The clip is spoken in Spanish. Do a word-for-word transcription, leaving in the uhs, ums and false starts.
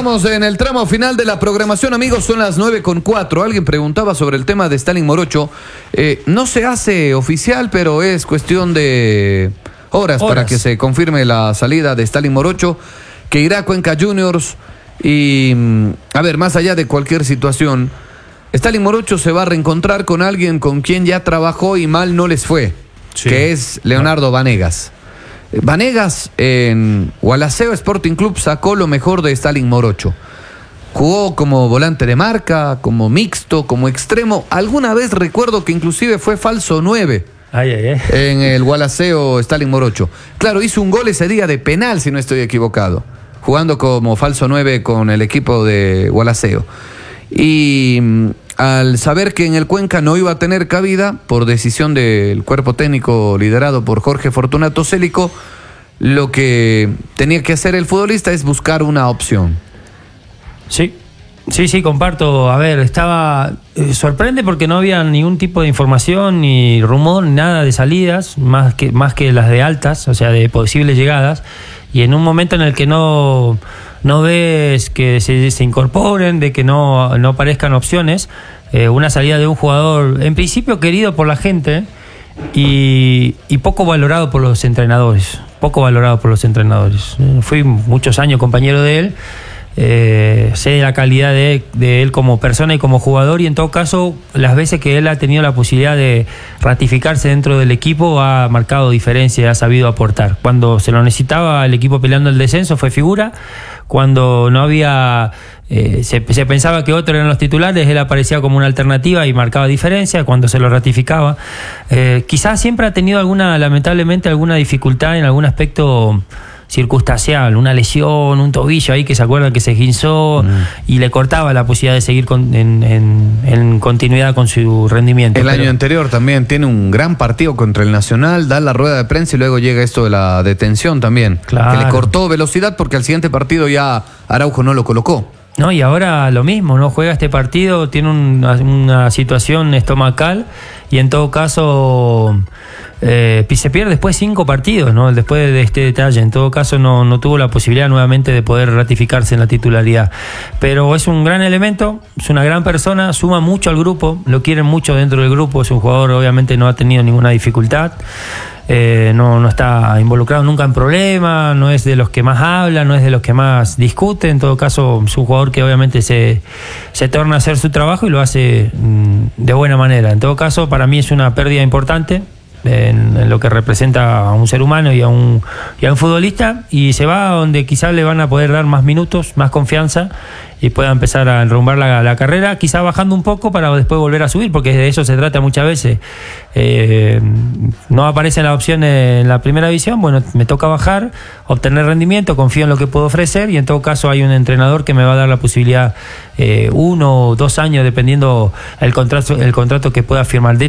estamos en el tramo final de la programación, amigos, son las nueve con cuatro. Alguien preguntaba sobre el tema de Stalin Morocho. Eh, no se hace oficial, pero es cuestión de horas, horas para que se confirme la salida de Stalin Morocho, que irá a Cuenca Juniors. Y, a ver, más allá de cualquier situación, Stalin Morocho se va a reencontrar con alguien con quien ya trabajó y mal no les fue, sí. que es Leonardo no. Vanegas. Vanegas en Gualaceo Sporting Club sacó lo mejor de Stalin Morocho. Jugó como volante de marca, como mixto, como extremo. Alguna vez recuerdo que inclusive fue falso nueve ay, ay, ay. en el Gualaceo Stalin Morocho. Claro, hizo un gol ese día de penal, si no estoy equivocado, jugando como falso nueve con el equipo de Gualaceo. Y al saber que en el Cuenca no iba a tener cabida, por decisión del cuerpo técnico liderado por Jorge Fortunato Célico, lo que tenía que hacer el futbolista es buscar una opción. Sí, sí, sí, comparto. A ver, estaba... Eh, sorprende porque no había ningún tipo de información, ni rumor, ni nada de salidas, más que, más que las de altas, o sea, de posibles llegadas. Y en un momento en el que no... no ves que se, se incorporen, de que no, no aparezcan opciones, eh, una salida de un jugador en principio querido por la gente y, y poco valorado por los entrenadores, poco valorado por los entrenadores. Eh, fui muchos años compañero de él, eh, sé la calidad de, de él como persona y como jugador, y en todo caso las veces que él ha tenido la posibilidad de ratificarse dentro del equipo ha marcado diferencia, ha sabido aportar. Cuando se lo necesitaba el equipo peleando el descenso fue figura. Cuando no había, eh, se, se pensaba que otros eran los titulares, él aparecía como una alternativa y marcaba diferencia cuando se lo ratificaba. Eh, quizás siempre ha tenido alguna, lamentablemente, alguna dificultad en algún aspecto circunstancial, una lesión, un tobillo ahí que se acuerda que se esguinzó mm. y le cortaba la posibilidad de seguir con, en, en, en continuidad con su rendimiento. El Pero, año anterior también tiene un gran partido contra el Nacional, da la rueda de prensa y luego llega esto de la detención también, claro. que le cortó velocidad porque al siguiente partido ya Araujo no lo colocó. No, y ahora lo mismo, no juega este partido, tiene una, una situación estomacal y en todo caso eh, se pierde después cinco partidos, ¿no? Después de este detalle, en todo caso no, no tuvo la posibilidad nuevamente de poder ratificarse en la titularidad. Pero es un gran elemento, es una gran persona, suma mucho al grupo, lo quieren mucho dentro del grupo, es un jugador, obviamente no ha tenido ninguna dificultad. Eh, no, no está involucrado nunca en problemas, no es de los que más habla, no es de los que más discute. En todo caso, es un jugador que obviamente se, se torna a hacer su trabajo y lo hace mm, de buena manera. En todo caso, para mí es una pérdida importante en, en lo que representa a un ser humano y a un, y a un futbolista, y se va a donde quizás le van a poder dar más minutos, más confianza y pueda empezar a enrumbar la, la carrera, quizá bajando un poco para después volver a subir, porque de eso se trata muchas veces. Eh, no aparecen las opciones en la primera división, bueno, me toca bajar, obtener rendimiento, confío en lo que puedo ofrecer, y en todo caso hay un entrenador que me va a dar la posibilidad, eh, uno o dos años, dependiendo el contrato, el contrato que pueda firmar. De